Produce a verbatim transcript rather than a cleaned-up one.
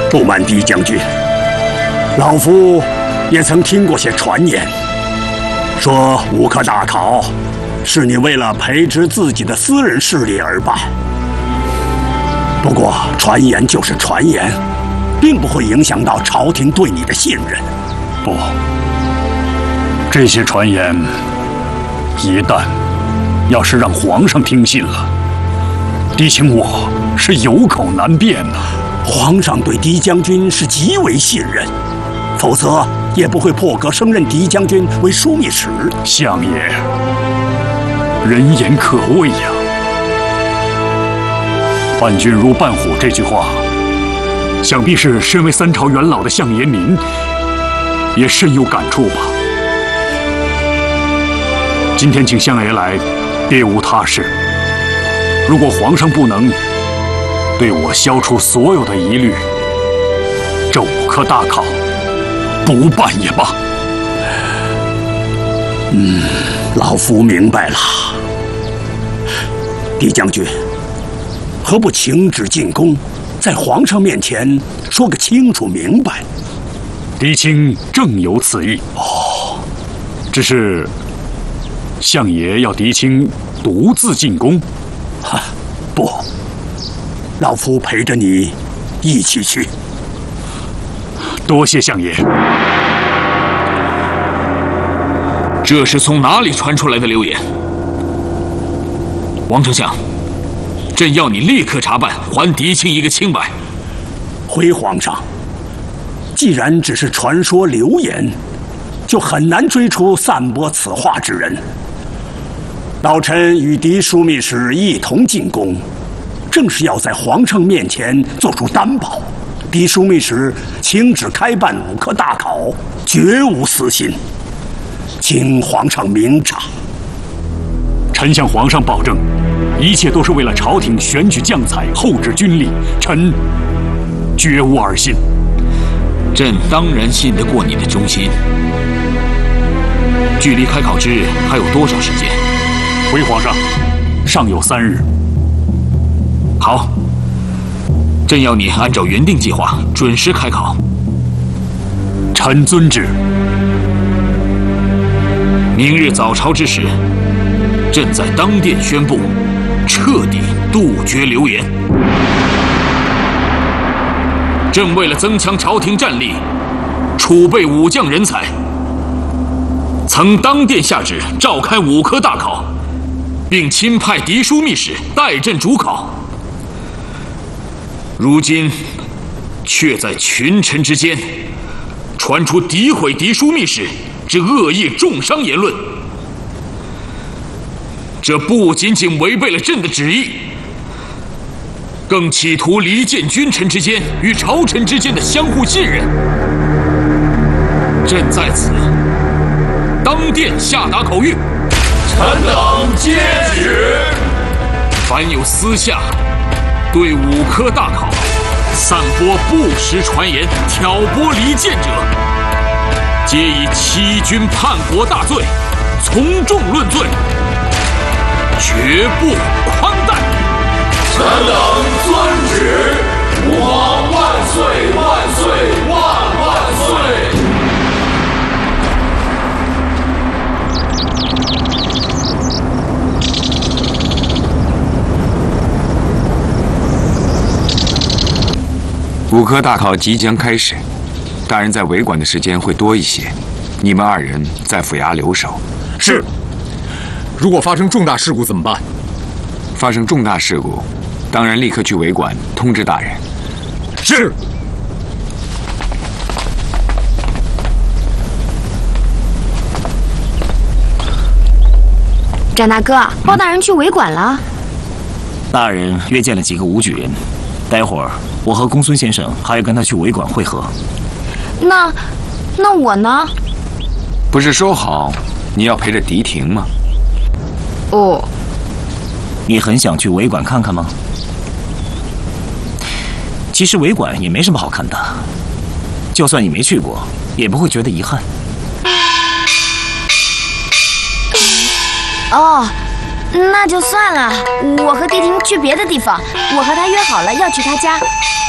不瞒狄将军，老夫也曾听过些传言，说武科大考是你为了培植自己的私人势力而办。不过传言就是传言，并不会影响到朝廷对你的信任。 不，这些传言一旦要是让皇上听信了，狄青我是有口难辩呐。 皇上对狄将军是极为信任，否则也不会破格升任狄将军为枢密使。 相爷，人言可畏呀！伴君如伴虎这句话，想必是身为三朝元老的相爷您也深有感触吧？今天请相爷来，别无他事。如果皇上不能对我消除所有的疑虑，这五科大考不办也罢。 嗯，老夫明白了。狄将军，何不请旨进宫，在皇上面前说个清楚明白？ 狄青正有此意。哦，只是相爷要狄青独自进宫？ 哈，不。老夫陪着你一起去。 多谢相爷。 这是从哪里传出来的流言？王丞相，朕要你立刻查办，还狄青一个清白。 回皇上，既然只是传说流言，就很难追出散播此话之人。老臣与狄枢密使一同进宫，正是要在皇上面前做出担保，狄枢密使请旨开办武科大考，绝无私心，请皇上明察。 臣向皇上保证，一切都是为了朝廷选举将才，厚植军力，臣绝无二心。 朕当然信得过你的忠心。距离开考之日还有多少时间？ 回皇上，尚有三日。 好，朕要你按照原定计划准时开考。 臣遵旨。 明日早朝之时，朕在当殿宣布，彻底杜绝流言。朕为了增强朝廷战力，储备武将人才，曾当殿下旨召开武科大考，并亲派狄枢密使代朕主考。如今，却在群臣之间传出诋毁狄枢密使之恶意重伤言论，这不仅仅违背了朕的旨意，更企图离间君臣之间与朝臣之间的相互信任。朕在此当殿下达口谕： 臣等接旨。 凡有私下对武科大考散播不实传言、挑拨离间者，皆以欺君叛国大罪从重论罪，绝不宽待。 臣等遵旨。吾皇万岁万岁万万岁！ 武科大考即将开始，大人在维管的时间会多一些，你们二人在府衙留守。 是。如果发生重大事故怎么办？ 发生重大事故，当然立刻去维管通知大人。 是。 展大哥，包大人去维管了。 大人约见了几个武举人，待会儿我和公孙先生还要跟他去维管会合。 那，那我呢？ 不是说好你要陪着狄婷吗？ 哦。 你很想去维管看看吗？其实维管也没什么好看的，就算你没去过，也不会觉得遗憾。 哦，那就算了。我和狄婷去别的地方，我和他约好了要去他家。